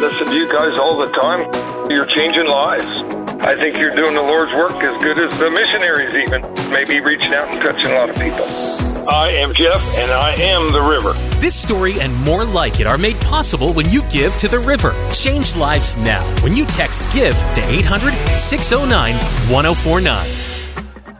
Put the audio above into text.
listen to you guys all the time. You're changing lives. I think you're doing the Lord's work as good as the missionaries even. Maybe reaching out and touching a lot of people. I am Jeff, and I am the river. This story and more like it are made possible when you give to the river. Change lives now when you text GIVE to 800-609-1049.